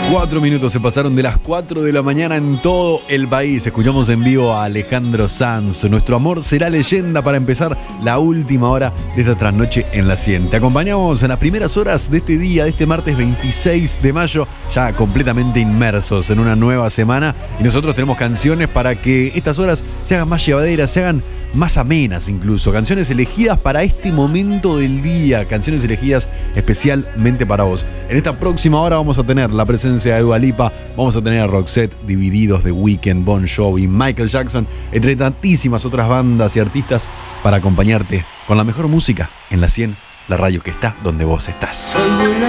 4 minutos se pasaron de las 4 de la mañana en todo el país. Escuchamos en vivo a Alejandro Sanz. Nuestro amor será leyenda para empezar la última hora de esta trasnoche en la 100. Te acompañamos en las primeras horas de este día, de este martes 26 de mayo, ya completamente inmersos en una nueva semana. Y nosotros tenemos canciones para que estas horas se hagan más llevaderas, se hagan más amenas incluso. Canciones elegidas para este momento del día, canciones elegidas especialmente para vos. En esta próxima hora vamos a tener la presencia de Dua Lipa, vamos a tener a Roxette, Divididos, The Weeknd, Bon Jovi, Michael Jackson, entre tantísimas otras bandas y artistas para acompañarte con la mejor música en la 100, la radio que está donde vos estás. Soy una